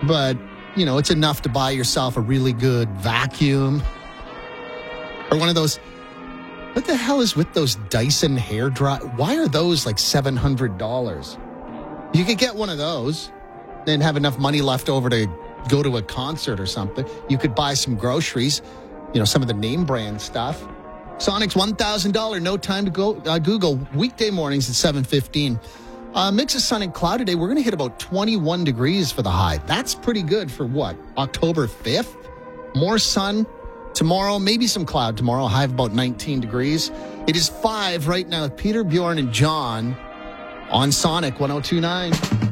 But, it's enough to buy yourself a really good vacuum. Or one of those, what the hell is with those Dyson hair dry? Why are those like $700? You could get one of those and have enough money left over to go to a concert or something. You could buy some groceries, some of the name brand stuff. Sonic's $1,000 no time to go Google weekday mornings at 7:15. Mix of sun and cloud today. We're going to hit about 21 degrees for the high. That's pretty good for what? October 5th? More sun tomorrow, maybe some cloud tomorrow. High of about 19 degrees. It is 5 right now with Peter, Bjorn, and John on Sonic 102.9.